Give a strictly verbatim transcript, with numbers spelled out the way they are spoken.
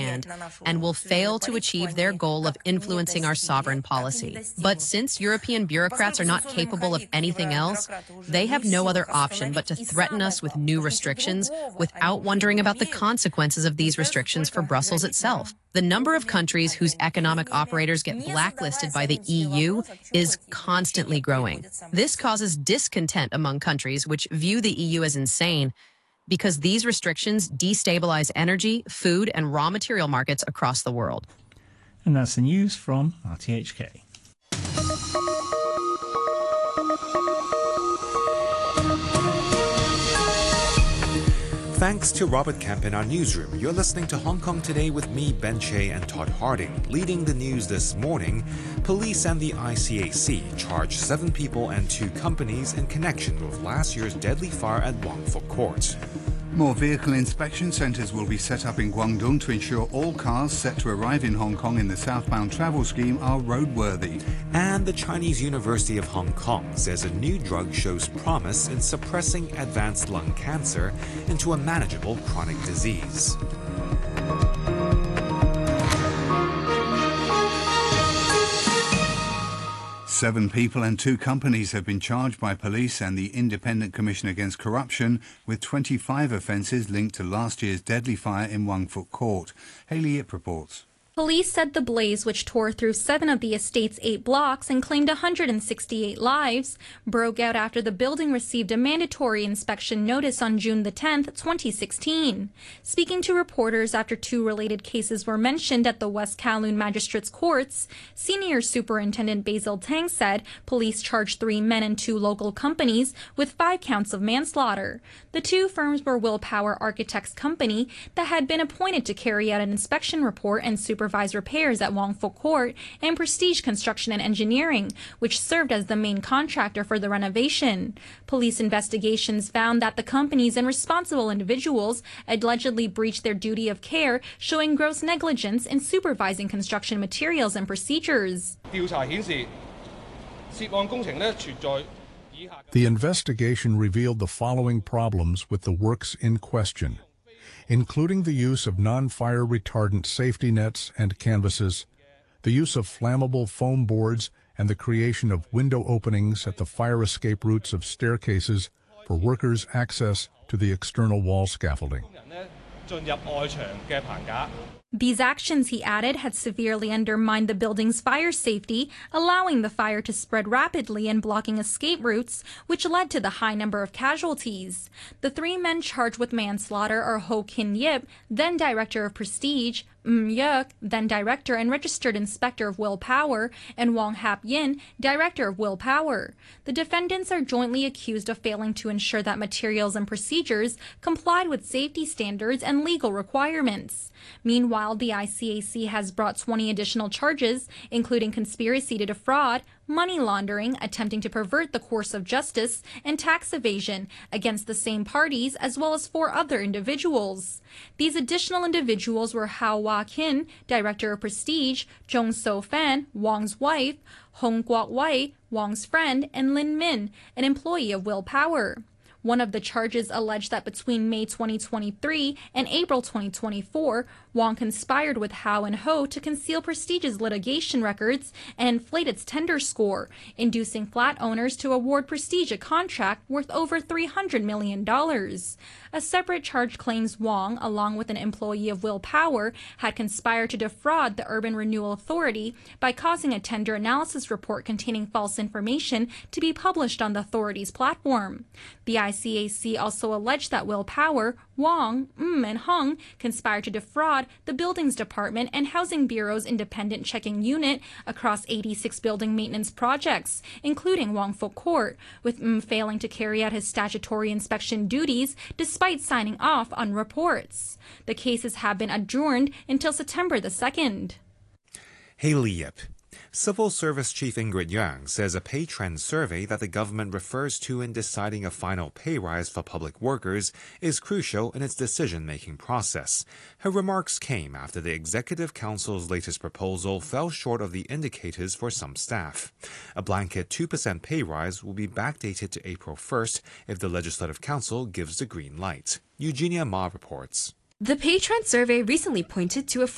hand and will fail to achieve their goal of influencing our sovereign policy. But since European bureaucrats are not capable of anything else, they have no other option but to threaten us with new restrictions without wondering about the consequences of these restrictions for Brussels itself. The number of countries whose economic operators get blacklisted by the E U is constantly growing. This causes discontent among countries which view the E U as insane because these restrictions destabilize energy, food, and raw material markets across the world. And that's the news from R T H K. Thanks to Robert Kemp in our newsroom. You're listening to Hong Kong Today with me, Ben Che, and Todd Harding. Leading the news this morning, police and the I C A C charged seven people and two companies in connection with last year's deadly fire at Wong Fuk Court. More vehicle inspection centres will be set up in Guangdong to ensure all cars set to arrive in Hong Kong in the southbound travel scheme are roadworthy. And the Chinese University of Hong Kong says a new drug shows promise in suppressing advanced lung cancer into a manageable chronic disease. Seven people and two companies have been charged by police and the Independent Commission Against Corruption with twenty-five offences linked to last year's deadly fire in Wong Fuk Court. Hayley Yip reports. Police said the blaze, which tore through seven of the estate's eight blocks and claimed one hundred sixty-eight lives, broke out after the building received a mandatory inspection notice on June the tenth, twenty sixteen. Speaking to reporters after two related cases were mentioned at the West Kowloon Magistrates Courts, Senior Superintendent Basil Tang said police charged three men and two local companies with five counts of manslaughter. The two firms were Willpower Architects Company that had been appointed to carry out an inspection report and supervise repairs at Wong Fuk Court, and Prestige Construction and Engineering, which served as the main contractor for the renovation. Police investigations found that the companies and responsible individuals allegedly breached their duty of care, showing gross negligence in supervising construction materials and procedures. The investigation revealed the following problems with the works in question, including the use of non-fire retardant safety nets and canvases, the use of flammable foam boards, and the creation of window openings at the fire escape routes of staircases for workers' access to the external wall scaffolding. These actions, he added, had severely undermined the building's fire safety, allowing the fire to spread rapidly and blocking escape routes, which led to the high number of casualties. The three men charged with manslaughter are Ho Kin Yip, then Director of Prestige, M. Yuk, then Director and Registered Inspector of Willpower, and Wong Hap Yin, Director of Willpower. The defendants are jointly accused of failing to ensure that materials and procedures complied with safety standards and legal requirements. Meanwhile, the I C A C has brought twenty additional charges, including conspiracy to defraud, money laundering, attempting to pervert the course of justice, and tax evasion against the same parties, as well as four other individuals. These additional individuals were Hao Wah Kin, Director of Prestige, Jong So Fan, Wong's wife, Hong Guok Wai, Wong's friend, and Lin Min, an employee of Willpower. One of the charges alleged that between May twenty twenty-three and April twenty twenty-four, Wong conspired with Hao and Ho to conceal Prestige's litigation records and inflate its tender score, inducing flat owners to award Prestige a contract worth over three hundred million dollars. A separate charge claims Wong, along with an employee of Willpower, had conspired to defraud the Urban Renewal Authority by causing a tender analysis report containing false information to be published on the authority's platform. The I C A C also alleged that Willpower, Wong, M, and Hung conspired to defraud the Buildings Department and Housing Bureau's independent checking unit across eighty-six building maintenance projects, including Wong Fuk Court, with M failing to carry out his statutory inspection duties despite signing off on reports. The cases have been adjourned until September the second. Hayley Yip. Civil Service Chief Ingrid Yang says a pay trend survey that the government refers to in deciding a final pay rise for public workers is crucial in its decision-making process. Her remarks came after the Executive Council's latest proposal fell short of the indicators for some staff. A blanket two percent pay rise will be backdated to April first if the Legislative Council gives the green light. Eugenia Ma reports. The pay trend survey recently pointed to a